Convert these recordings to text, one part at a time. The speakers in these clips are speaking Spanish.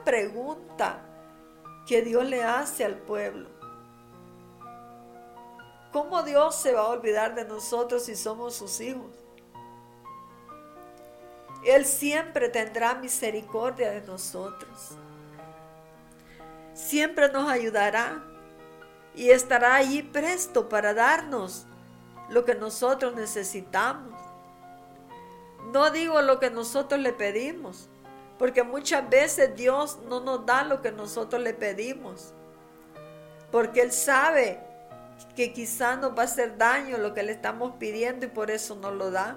pregunta que Dios le hace al pueblo. ¿Cómo Dios se va a olvidar de nosotros si somos sus hijos? Él siempre tendrá misericordia de nosotros. Siempre nos ayudará y estará allí presto para darnos lo que nosotros necesitamos. No digo lo que nosotros le pedimos, porque muchas veces Dios no nos da lo que nosotros le pedimos, porque Él sabe que quizás nos va a hacer daño lo que le estamos pidiendo y por eso no lo da.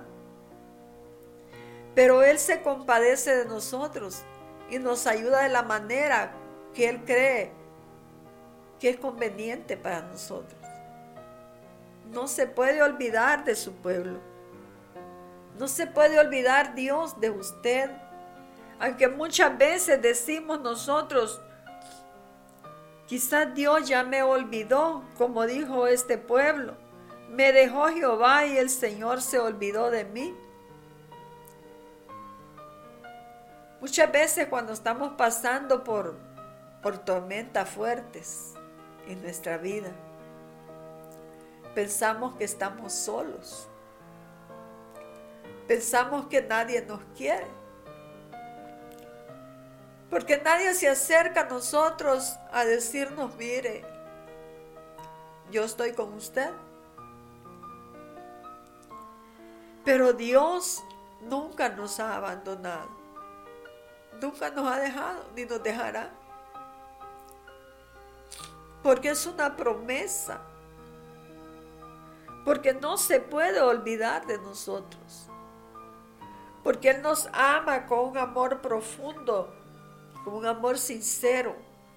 Pero Él se compadece de nosotros y nos ayuda de la manera que Él cree que es conveniente para nosotros. No se puede olvidar de su pueblo. No se puede olvidar Dios de usted. Aunque muchas veces decimos nosotros, quizás Dios ya me olvidó, como dijo este pueblo. Me dejó Jehová y el Señor se olvidó de mí. Muchas veces cuando estamos pasando por tormentas fuertes en nuestra vida, pensamos que estamos solos. Pensamos que nadie nos quiere. Porque nadie se acerca a nosotros a decirnos, mire, yo estoy con usted. Pero Dios nunca nos ha abandonado. Nunca nos ha dejado, ni nos dejará. Porque es una promesa. Porque no se puede olvidar de nosotros. Porque Él nos ama con un amor profundo, con un amor sincero.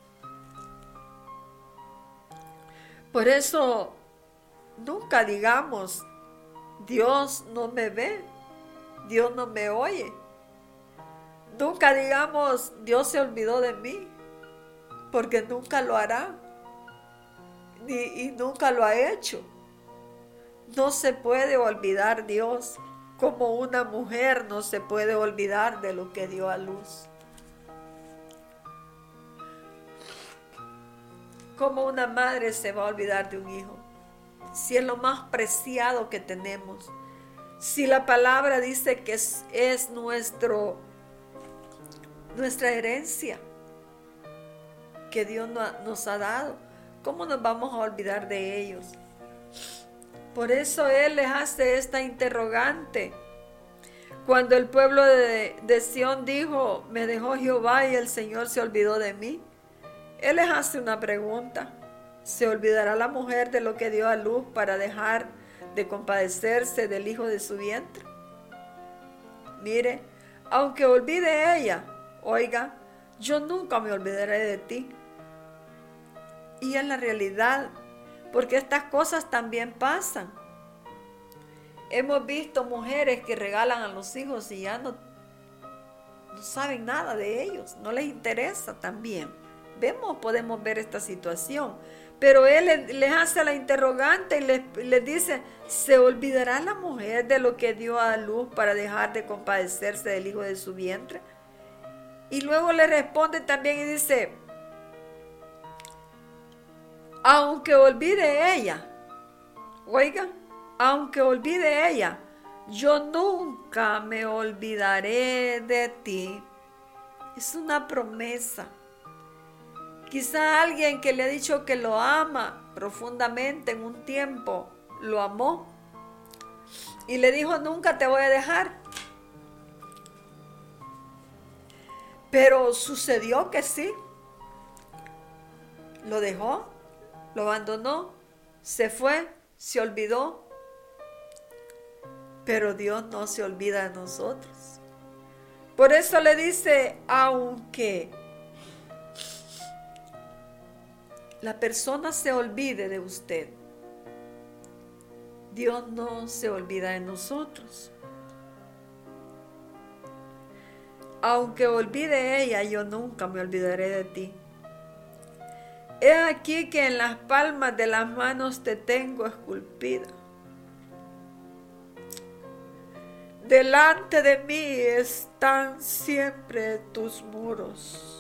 Por eso nunca digamos, Dios no me ve, Dios no me oye. Nunca digamos, Dios se olvidó de mí, porque nunca lo hará, y nunca lo ha hecho. No se puede olvidar Dios, como una mujer no se puede olvidar de lo que dio a luz. Como una madre se va a olvidar de un hijo, si es lo más preciado que tenemos. Si la palabra dice que es nuestra herencia que Dios nos ha dado, ¿cómo nos vamos a olvidar de ellos? Por eso Él les hace esta interrogante. Cuando el pueblo de Sión dijo, me dejó Jehová y el Señor se olvidó de mí, Él les hace una pregunta. ¿Se olvidará la mujer de lo que dio a luz para dejar de compadecerse del hijo de su vientre? Mire, aunque olvide ella, oiga, yo nunca me olvidaré de ti. Y es la realidad, porque estas cosas también pasan. Hemos visto mujeres que regalan a los hijos y ya no saben nada de ellos, no les interesa también. Podemos ver esta situación, pero Él les hace la interrogante y les dice, ¿se olvidará la mujer de lo que dio a luz para dejar de compadecerse del hijo de su vientre? Y luego le responde también y dice, aunque olvide ella, oiga, aunque olvide ella, yo nunca me olvidaré de ti. Es una promesa. Quizá alguien que le ha dicho que lo ama profundamente en un tiempo, lo amó y le dijo, nunca te voy a dejar. Pero sucedió que sí. Lo dejó, lo abandonó, se fue, se olvidó. Pero Dios no se olvida de nosotros. Por eso le dice, aunque la persona se olvide de usted, Dios no se olvida de nosotros. Aunque olvide ella, yo nunca me olvidaré de ti. He aquí que en las palmas de las manos te tengo esculpida. Delante de mí están siempre tus muros.